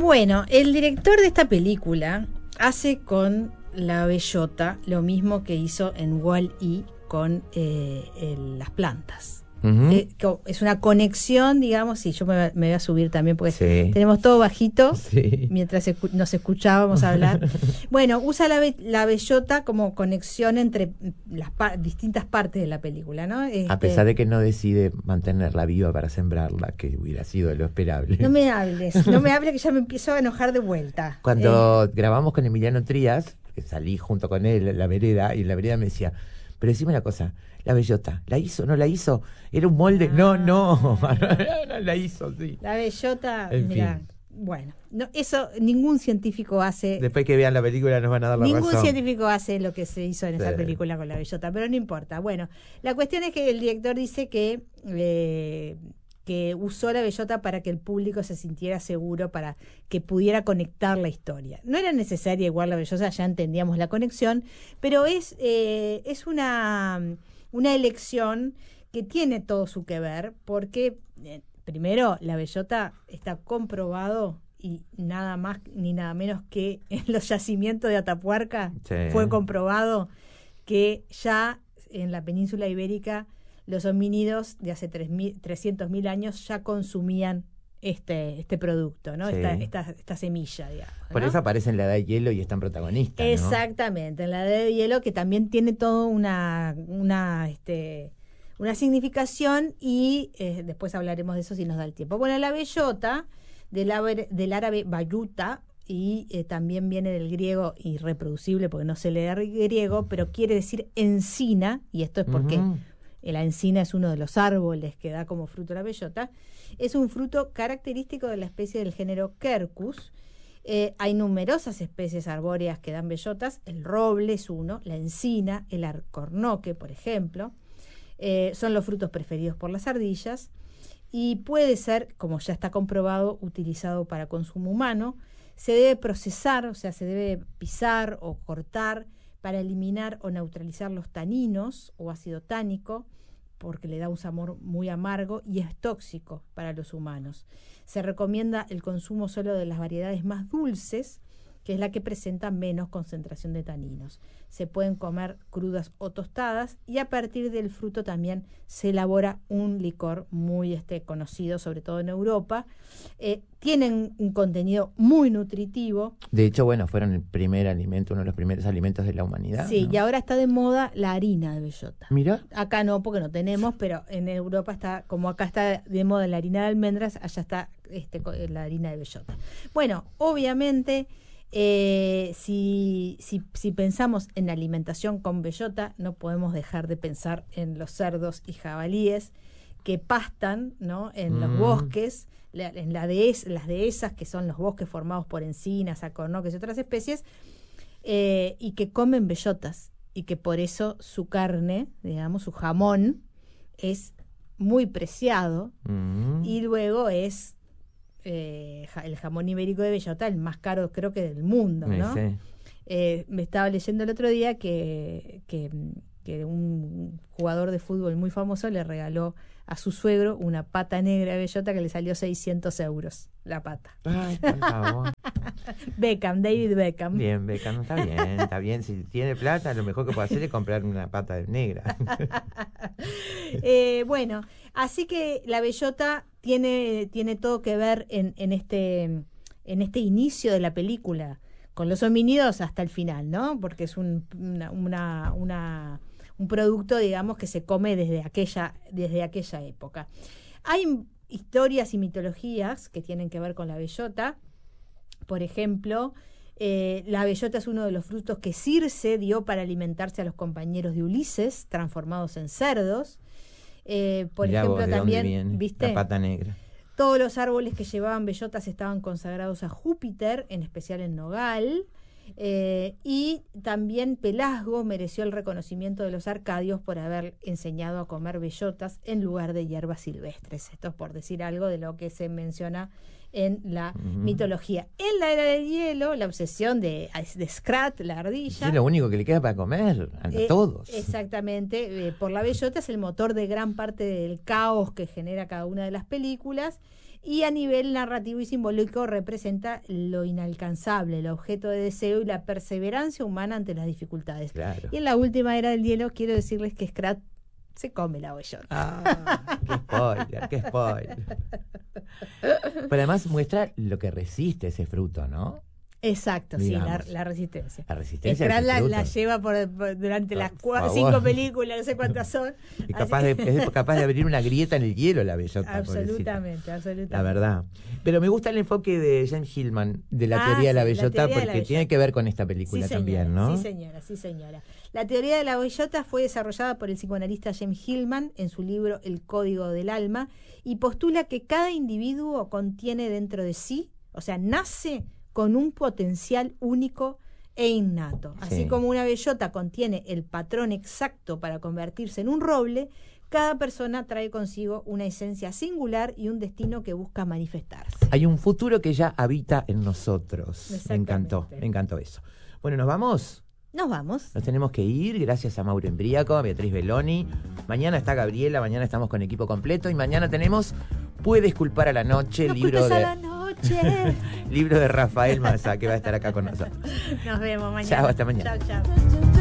Bueno, el director de esta película hace con la bellota lo mismo que hizo en Wall-E con las plantas. Es una conexión, digamos, y yo me voy a subir también porque tenemos todo bajito mientras nos escuchábamos hablar. Bueno, usa la bellota como conexión entre las distintas partes de la película, ¿no? A pesar de que no decide mantenerla viva para sembrarla, que hubiera sido lo esperable. No me hables que ya me empiezo a enojar de vuelta. Cuando grabamos con Emiliano Trías, que salí junto con él en la vereda, y en la vereda me decía, pero decime una cosa, la bellota, ¿la hizo? ¿No la hizo? ¿Era un molde? No, la hizo, sí. La bellota, mira, bueno, no, eso ningún científico hace. Después que vean la película nos van a dar la razón. Ningún científico hace lo que se hizo en esa película con la bellota, pero no importa. Bueno, la cuestión es que el director dice que usó la bellota para que el público se sintiera seguro, para que pudiera conectar la historia. No era necesaria igual la bellota, ya entendíamos la conexión, pero es una elección que tiene todo su que ver, porque primero la bellota está comprobado, y nada más ni nada menos que en los yacimientos de Atapuerca fue comprobado que ya en la península ibérica los homínidos de hace 300.000 años ya consumían este producto, ¿no? Esta semilla, digamos, ¿no? Por eso aparece en la Edad de Hielo y están protagonistas, ¿no? Exactamente, en la Edad de Hielo, que también tiene toda una significación, y después hablaremos de eso si nos da el tiempo. Bueno, la bellota, del árabe bayuta, y también viene del griego irreproducible porque no se lee griego, pero quiere decir encina, y esto es porque la encina es uno de los árboles que da como fruto la bellota. Es un fruto característico de la especie del género Quercus. Hay numerosas especies arbóreas que dan bellotas. El roble es uno, la encina, el alcornoque, por ejemplo. Son los frutos preferidos por las ardillas, y puede ser, como ya está comprobado, utilizado para consumo humano. Se debe procesar, o sea, se debe pisar o cortar para eliminar o neutralizar los taninos o ácido tánico, porque le da un sabor muy amargo y es tóxico para los humanos. Se recomienda el consumo solo de las variedades más dulces, que es la que presenta menos concentración de taninos. Se pueden comer crudas o tostadas, y a partir del fruto también se elabora un licor muy conocido, sobre todo en Europa. Tienen un contenido muy nutritivo. De hecho, bueno, fueron el primer alimento, uno de los primeros alimentos de la humanidad. Sí, ¿no? Y ahora está de moda la harina de bellota. Mira. Acá no, porque no tenemos, pero en Europa está, como acá está de moda la harina de almendras, allá está la harina de bellota. Bueno, obviamente, si pensamos en alimentación con bellota, no podemos dejar de pensar en los cerdos y jabalíes que pastan, ¿no?, en los bosques, las dehesas, que son los bosques formados por encinas, alcornoques y otras especies, y que comen bellotas, y que por eso su carne, digamos, su jamón, es muy preciado, y luego es el jamón ibérico de bellota, el más caro creo que del mundo, ¿no? Sí. Me estaba leyendo el otro día que un jugador de fútbol muy famoso le regaló a su suegro una pata negra de bellota que le salió 600 euros la pata. Ay, por favor. David Beckham. Bien, Beckham, está bien. Si tiene plata, lo mejor que puede hacer es comprar una pata negra. Bueno, así que la bellota tiene todo que ver en este inicio de la película, con los homínidos hasta el final, ¿no? Porque es un producto, digamos, que se come desde aquella época. Hay historias y mitologías que tienen que ver con la bellota. Por ejemplo, la bellota es uno de los frutos que Circe dio para alimentarse a los compañeros de Ulises, transformados en cerdos. Por Mirá ejemplo, vos, también, ¿viste? La pata negra. Todos los árboles que llevaban bellotas estaban consagrados a Júpiter, en especial el nogal. Y también Pelasgo mereció el reconocimiento de los arcadios por haber enseñado a comer bellotas en lugar de hierbas silvestres. Esto es por decir algo de lo que se menciona en la mitología. En la era del hielo, la obsesión de Scrat, la ardilla, es lo único que le queda para comer a todos. Exactamente, por la bellota es el motor de gran parte del caos que genera cada una de las películas. y a nivel narrativo y simbólico representa lo inalcanzable, el objeto de deseo y la perseverancia humana ante las dificultades. Claro. Y en la última era del hielo quiero decirles que Scrat se come la bellota. Qué spoiler. Pero además muestra lo que resiste ese fruto, ¿no? Exacto, Digamos. sí, la resistencia. La resistencia Scrat del fruto. la lleva durante las favor. 5 películas, no sé cuántas son. Es capaz de abrir una grieta en el hielo la bellota. Absolutamente. La verdad. Pero me gusta el enfoque de James Hillman de la teoría de la bellota, porque tiene que ver con esta película también, ¿no? Sí, señora. La teoría de la bellota fue desarrollada por el psicoanalista James Hillman en su libro El Código del Alma y postula que cada individuo contiene dentro de sí, o sea, nace con un potencial único e innato. Así como una bellota contiene el patrón exacto para convertirse en un roble, cada persona trae consigo una esencia singular y un destino que busca manifestarse. Hay un futuro que ya habita en nosotros. Me encantó eso. Bueno, ¿nos vamos? Nos vamos. Nos tenemos que ir, gracias a Mauro Embriaco, a Beatriz Belloni. Mañana está Gabriela, mañana estamos con equipo completo y mañana tenemos Puedes culpar a la noche, no libro de... a la noche. libro de Rafael Mazza, que va a estar acá con nosotros. Nos vemos mañana. Chao, hasta mañana. Chao.